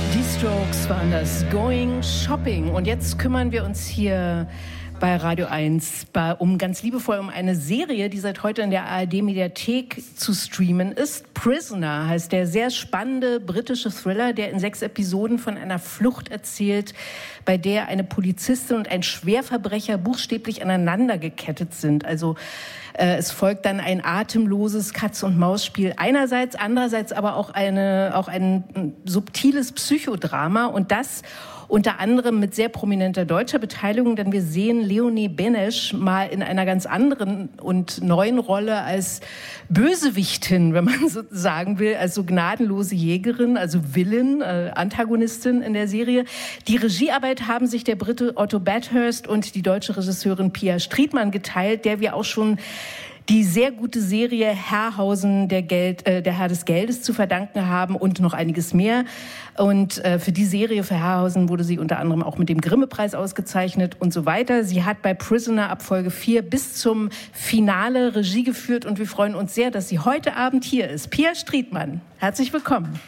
Die Strokes waren das, Going Shopping. Und jetzt kümmern wir uns hier bei Radio 1 ganz liebevoll um eine Serie, die seit heute in der ARD-Mediathek zu streamen ist. Prisoner heißt der sehr spannende britische Thriller, der in 6 Episoden von einer Flucht erzählt, bei der eine Polizistin und ein Schwerverbrecher buchstäblich aneinander gekettet sind. Also es folgt dann ein atemloses Katz-und-Maus-Spiel einerseits, andererseits aber auch ein subtiles Psychodrama, und das unter anderem mit sehr prominenter deutscher Beteiligung, denn wir sehen Leonie Benesch mal in einer ganz anderen und neuen Rolle als Bösewichtin, wenn man so sagen will, als so gnadenlose Jägerin, also Villain, Antagonistin in der Serie. Die Regiearbeit haben sich der Brite Otto Bathurst und die deutsche Regisseurin Pia Striedmann geteilt, der wir auch schon die sehr gute Serie Herrhausen, der Herr des Geldes zu verdanken haben und noch einiges mehr. Und für die Serie, für Herrhausen, wurde sie unter anderem auch mit dem Grimme-Preis ausgezeichnet und so weiter. Sie hat bei Prisoner ab Folge 4 bis zum Finale Regie geführt, und wir freuen uns sehr, dass sie heute Abend hier ist. Pia Striedmann, herzlich willkommen.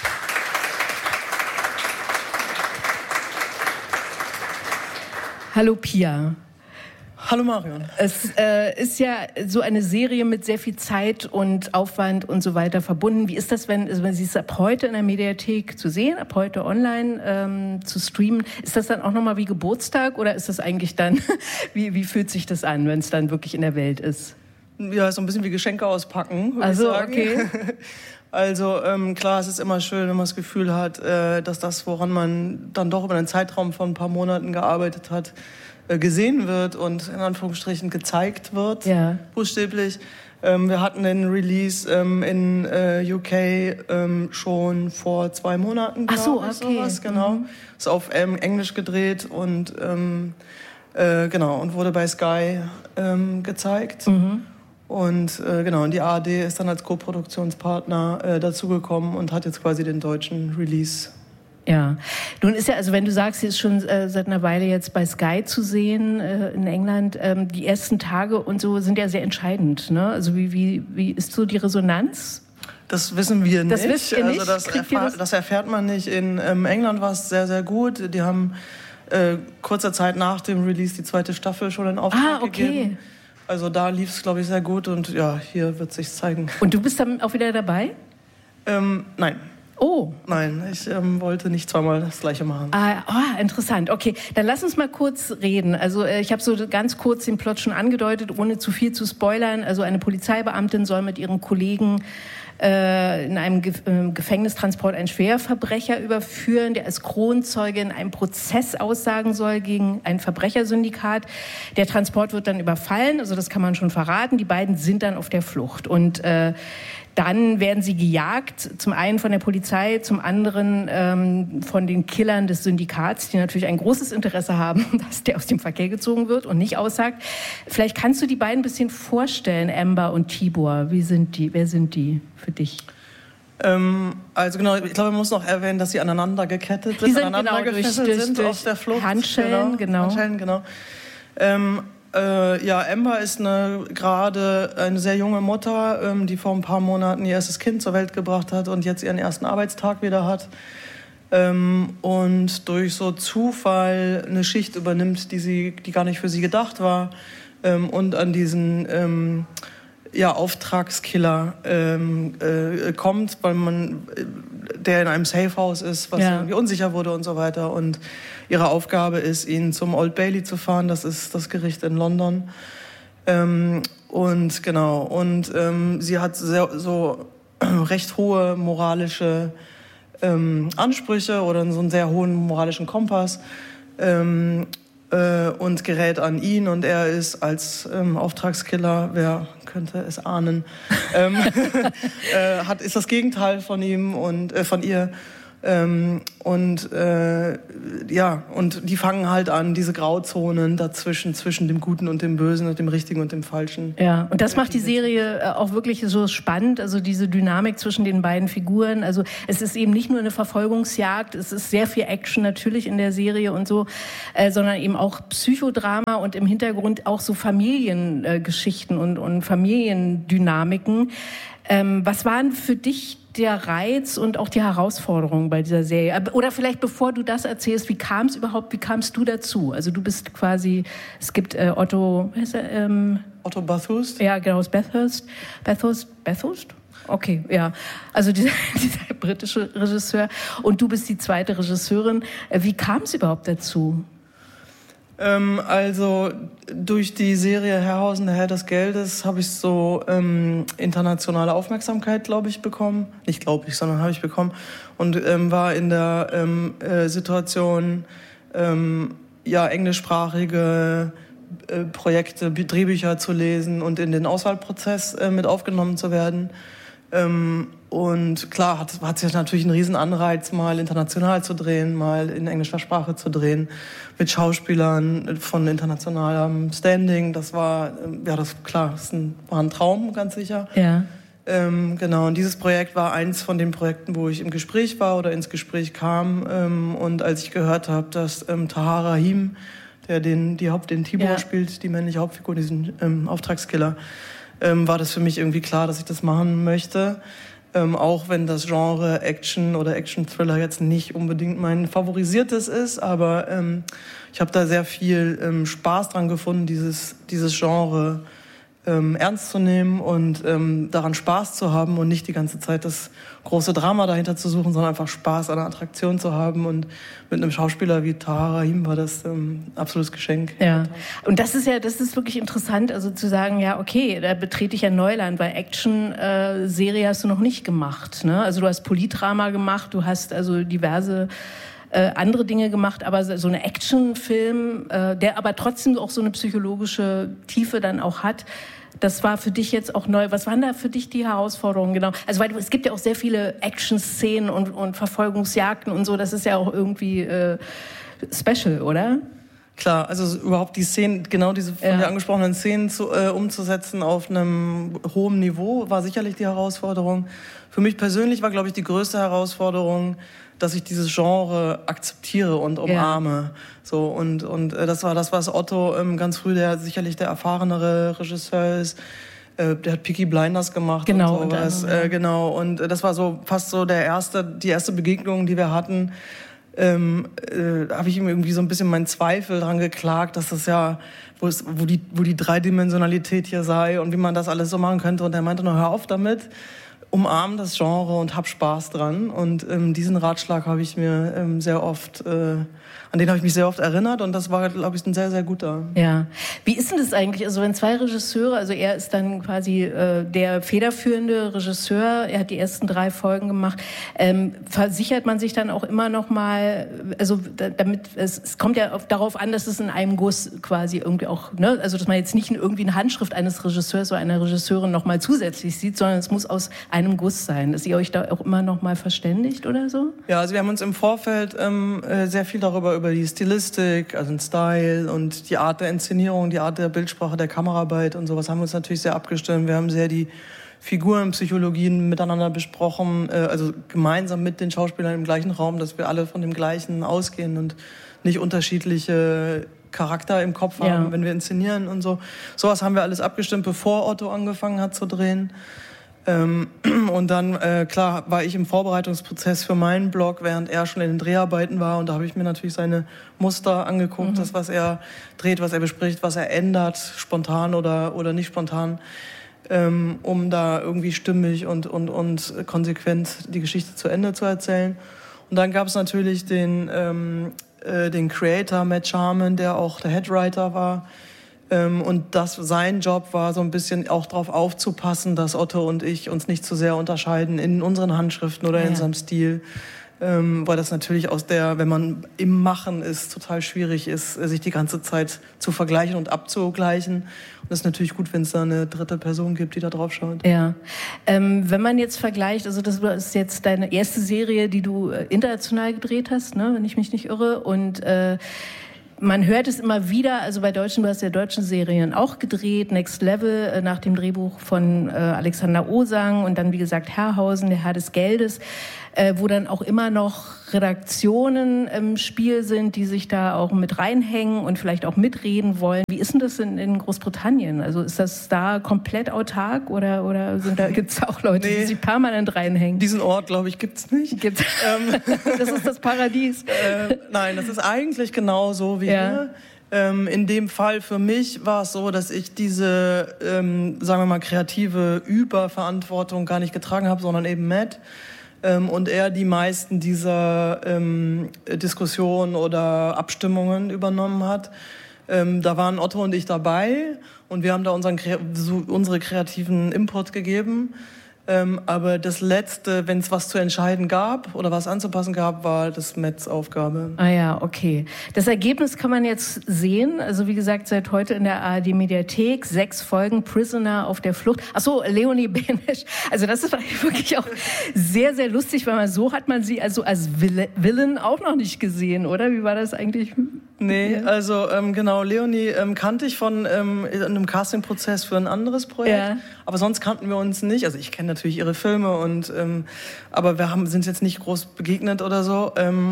Hallo Pia. Hallo Marion. Es ist ja so eine Serie mit sehr viel Zeit und Aufwand und so weiter verbunden. Wie ist das, wenn Sie es ab heute in der Mediathek zu sehen, ab heute online zu streamen? Ist das dann auch nochmal wie Geburtstag, oder ist das eigentlich dann, wie fühlt sich das an, wenn es dann wirklich in der Welt ist? Ja, so ein bisschen wie Geschenke auspacken, würde ich sagen. Okay. Also klar, es ist immer schön, wenn man das Gefühl hat, dass das, woran man dann doch über einen Zeitraum von ein paar Monaten gearbeitet hat, gesehen wird und in Anführungsstrichen gezeigt wird, ja. Buchstäblich. Wir hatten den Release in UK schon vor 2 Monaten, glaube ich, sowas, genau. Mhm. Ist auf Englisch gedreht und genau, und wurde bei Sky gezeigt. Mhm. Und und die ARD ist dann als Co-Produktionspartner dazugekommen und hat jetzt quasi den deutschen Release. Ja, nun ist ja, also wenn du sagst, sie ist schon seit einer Weile jetzt bei Sky zu sehen in England, die ersten Tage und so sind ja sehr entscheidend, ne? Also wie ist so die Resonanz? Das wissen wir nicht. Das wisst ihr nicht? Also das erfährt man nicht. In England war es sehr, sehr gut. Die haben kurzer Zeit nach dem Release die 2. Staffel schon in Auftrag gegeben. Also da lief es, glaube ich, sehr gut, und ja, hier wird es sich zeigen. Und du bist dann auch wieder dabei? Nein. Oh. Nein, ich wollte nicht zweimal das Gleiche machen. Interessant. Okay, dann lass uns mal kurz reden. Also ich habe so ganz kurz den Plot schon angedeutet, ohne zu viel zu spoilern. Also eine Polizeibeamtin soll mit ihren Kollegen in einem Gefängnistransport einen Schwerverbrecher überführen, der als Kronzeuge in einem Prozess aussagen soll gegen ein Verbrechersyndikat. Der Transport wird dann überfallen, also das kann man schon verraten. Die beiden sind dann auf der Flucht, und dann werden sie gejagt, zum einen von der Polizei, zum anderen von den Killern des Syndikats, die natürlich ein großes Interesse haben, dass der aus dem Verkehr gezogen wird und nicht aussagt. Vielleicht kannst du die beiden ein bisschen vorstellen, Amber und Tibor. Wer sind die für dich? Also genau, ich glaube, man muss noch erwähnen, dass sie aneinander gekettet sind, aneinander gefesselt sind auf der Flucht. Handschellen, genau. Amber ist gerade eine sehr junge Mutter, die vor ein paar Monaten ihr erstes Kind zur Welt gebracht hat und jetzt ihren ersten Arbeitstag wieder hat. Und durch so Zufall eine Schicht übernimmt, die gar nicht für sie gedacht war, und an diesen Auftragskiller kommt, weil der in einem Safehouse ist, was irgendwie unsicher wurde und so weiter. Und ihre Aufgabe ist, ihn zum Old Bailey zu fahren. Das ist das Gericht in London. Sie hat so recht hohe moralische Ansprüche oder so einen sehr hohen moralischen Kompass. Und gerät an ihn, und er ist als Auftragskiller, wer könnte es ahnen, ist das Gegenteil von ihm und von ihr. Und die fangen halt an, diese Grauzonen dazwischen, zwischen dem Guten und dem Bösen und dem Richtigen und dem Falschen. Ja, und das macht die Serie auch wirklich so spannend, also diese Dynamik zwischen den beiden Figuren. Also es ist eben nicht nur eine Verfolgungsjagd, es ist sehr viel Action natürlich in der Serie und so, sondern eben auch Psychodrama und im Hintergrund auch so Familiengeschichten und Familiendynamiken. Was waren für dich der Reiz und auch die Herausforderung bei dieser Serie? Oder vielleicht bevor du das erzählst, wie kamst du dazu? Also du bist quasi, es gibt Otto Bathurst? Ja, genau, aus Bathurst. Bathurst? Okay, ja. Also dieser britische Regisseur. Und du bist die zweite Regisseurin. Wie kam es überhaupt dazu? Also durch die Serie Herrhausen, der Herr des Geldes, habe ich so internationale Aufmerksamkeit, glaube ich, bekommen. Nicht glaube ich, sondern habe ich bekommen. Und war in der Situation, englischsprachige Projekte, Drehbücher zu lesen und in den Auswahlprozess mit aufgenommen zu werden. Und klar hat sich natürlich einen riesen Anreiz, mal international zu drehen, mal in englischer Sprache zu drehen, mit Schauspielern von internationalem Standing. Das war, war ein Traum, ganz sicher. Ja. Genau, und dieses Projekt war eins von den Projekten, wo ich im Gespräch war oder ins Gespräch kam. Und als ich gehört habe, dass Tahar Rahim, der den Tibor spielt, die männliche Hauptfigur, diesen Auftragskiller, war das für mich irgendwie klar, dass ich das machen möchte. Auch wenn das Genre Action oder Action-Thriller jetzt nicht unbedingt mein favorisiertes ist, aber ich habe da sehr viel Spaß dran gefunden, dieses Genre ernst zu nehmen und daran Spaß zu haben und nicht die ganze Zeit das große Drama dahinter zu suchen, sondern einfach Spaß an der Attraktion zu haben. Und mit einem Schauspieler wie Tahar Rahim war das absolutes Geschenk. Ja, und das ist wirklich interessant, also zu sagen, ja, okay, da betrete ich ja Neuland, weil Action-Serie hast du noch nicht gemacht, ne? Also du hast Politdrama gemacht, du hast also diverse andere Dinge gemacht, aber so eine Actionfilm, der aber trotzdem auch so eine psychologische Tiefe dann auch hat, das war für dich jetzt auch neu. Was waren da für dich die Herausforderungen genau? Also weil es gibt ja auch sehr viele Action-Szenen und Verfolgungsjagden und so, das ist ja auch irgendwie special, oder? Klar, also überhaupt die Szenen, genau diese von dir angesprochenen Szenen umzusetzen auf einem hohen Niveau, war sicherlich die Herausforderung. Für mich persönlich war, glaube ich, die größte Herausforderung, dass ich dieses Genre akzeptiere und umarme. So, und das war das, was Otto ganz früh, der sicherlich der erfahrenere Regisseur ist, der hat Peaky Blinders gemacht und sowas. Genau, und das war so fast so die erste Begegnung, die wir hatten. Habe ich ihm irgendwie so ein bisschen meinen Zweifel dran geklagt, dass das ja, wo die Dreidimensionalität hier sei und wie man das alles so machen könnte. Und er meinte nur, hör auf damit, umarm das Genre und hab Spaß dran. Und diesen Ratschlag habe ich mir sehr oft, an den habe ich mich sehr oft erinnert, und das war, glaube ich, ein sehr, sehr guter. Ja. Wie ist denn das eigentlich? Also wenn zwei Regisseure, also er ist dann quasi der federführende Regisseur, er hat die ersten 3 Folgen gemacht, versichert man sich dann auch immer noch mal, also damit, es kommt ja darauf an, dass es in einem Guss quasi irgendwie auch, ne, also dass man jetzt nicht irgendwie eine Handschrift eines Regisseurs oder einer Regisseurin noch mal zusätzlich sieht, sondern es muss aus einem Guss sein, dass ihr euch da auch immer noch mal verständigt oder so? Ja, also wir haben uns im Vorfeld sehr viel über die Stilistik, also den Style und die Art der Inszenierung, die Art der Bildsprache, der Kameraarbeit und sowas haben wir uns natürlich sehr abgestimmt. Wir haben sehr die Figurenpsychologien miteinander besprochen, also gemeinsam mit den Schauspielern im gleichen Raum, dass wir alle von dem Gleichen ausgehen und nicht unterschiedliche Charakter im Kopf haben, wenn wir inszenieren und so. Sowas haben wir alles abgestimmt, bevor Otto angefangen hat zu drehen. Und dann, klar, war ich im Vorbereitungsprozess für meinen Blog, während er schon in den Dreharbeiten war. Und da habe ich mir natürlich seine Muster angeguckt, das, was er dreht, was er bespricht, was er ändert, spontan oder nicht spontan, um da irgendwie stimmig und konsequent die Geschichte zu Ende zu erzählen. Und dann gab es natürlich den Creator, Matt Charman, der auch der Headwriter war. Und sein Job war so ein bisschen auch darauf aufzupassen, dass Otto und ich uns nicht zu sehr unterscheiden in unseren Handschriften oder in unserem Stil. Weil das natürlich wenn man im Machen ist, total schwierig ist, sich die ganze Zeit zu vergleichen und abzugleichen. Und das ist natürlich gut, wenn es da eine dritte Person gibt, die da drauf schaut. Ja. Wenn man jetzt vergleicht, also das ist jetzt deine erste Serie, die du international gedreht hast, ne, wenn ich mich nicht irre, und man hört es immer wieder, also du hast ja deutsche Serien auch gedreht, Next Level, nach dem Drehbuch von Alexander Osang und dann, wie gesagt, Herrhausen, der Herr des Geldes. wo dann auch immer noch Redaktionen im Spiel sind, die sich da auch mit reinhängen und vielleicht auch mitreden wollen. Wie ist denn das in Großbritannien? Also ist das da komplett autark oder gibt es auch Leute, die sich permanent reinhängen? Diesen Ort, glaube ich, gibt es nicht. Das ist das Paradies. Nein, das ist eigentlich genauso wie hier. In dem Fall für mich war es so, dass ich diese, sagen wir mal, kreative Überverantwortung gar nicht getragen habe, sondern eben Matt. Und er die meisten dieser Diskussionen oder Abstimmungen übernommen hat. Da waren Otto und ich dabei und wir haben da unsere kreativen Input gegeben. Aber das Letzte, wenn es was zu entscheiden gab oder was anzupassen gab, war das Metts Aufgabe. Ah ja, okay. Das Ergebnis kann man jetzt sehen. Also wie gesagt, seit heute in der ARD-Mediathek 6 Folgen Prisoner auf der Flucht. Ach so, Leonie Benesch. Also das ist wirklich auch sehr, sehr lustig, weil so hat man sie also als Villain auch noch nicht gesehen, oder? Wie war das eigentlich? Nee, also genau, Leonie kannte ich von einem Castingprozess für ein anderes Projekt. Aber sonst kannten wir uns nicht. Also ich kenne natürlich ihre Filme aber sind jetzt nicht groß begegnet oder so.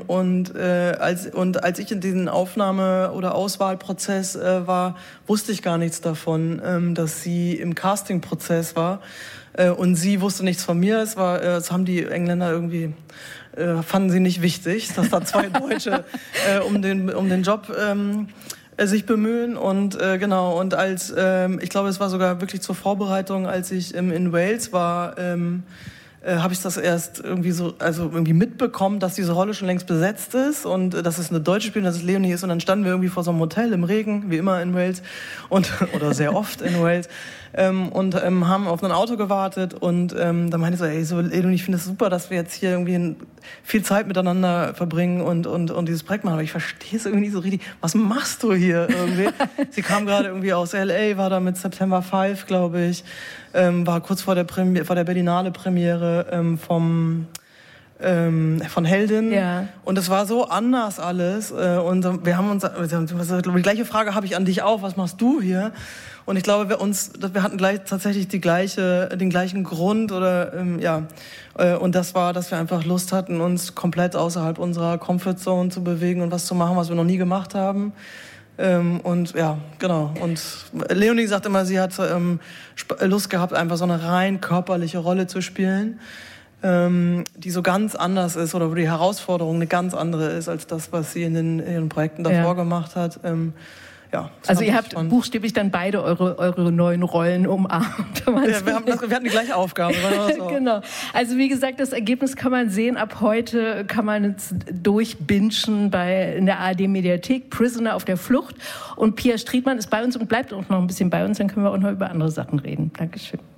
Als ich in diesem Aufnahme- oder Auswahlprozess war, wusste ich gar nichts davon, dass sie im Castingprozess war. Und sie wusste nichts von mir. Das haben die Engländer irgendwie fanden sie nicht wichtig, dass da 2 Deutsche um den Job sich bemühen und genau. Und ich glaube, es war sogar wirklich zur Vorbereitung, als ich in Wales war, habe ich das erst irgendwie mitbekommen, dass diese Rolle schon längst besetzt ist und dass es eine Deutsche spielt, dass es Leonie ist. Und dann standen wir irgendwie vor so einem Hotel im Regen, wie immer in Wales oder sehr oft in Wales. Haben auf ein Auto gewartet und dann meinte ich so, Leonie, ich finde es super, dass wir jetzt hier irgendwie viel Zeit miteinander verbringen und dieses Projekt machen, aber ich verstehe es irgendwie nicht so richtig. Was machst du hier irgendwie? Sie kam gerade irgendwie aus LA, war da mit September 5, glaube ich, war kurz vor der Berlinale Premiere von Heldin. Ja. Und es war so anders alles. Und wir haben die gleiche Frage habe ich an dich auch. Was machst du hier? Und ich glaube, wir hatten tatsächlich den gleichen Grund und das war, dass wir einfach Lust hatten, uns komplett außerhalb unserer Comfortzone zu bewegen und was zu machen, was wir noch nie gemacht haben. Und ja, genau. Und Leonie sagt immer, sie hat Lust gehabt, einfach so eine rein körperliche Rolle zu spielen, die so ganz anders ist oder wo die Herausforderung eine ganz andere ist als das, was sie in ihren Projekten davor gemacht hat. Also ihr habt buchstäblich dann beide eure neuen Rollen umarmt. Ja, wir hatten die gleiche Aufgabe. So. Genau. Also wie gesagt, das Ergebnis kann man sehen. Ab heute kann man jetzt durchbingen in der ARD-Mediathek. Prisoner auf der Flucht. Und Pia Striedmann ist bei uns und bleibt auch noch ein bisschen bei uns. Dann können wir auch noch über andere Sachen reden. Dankeschön.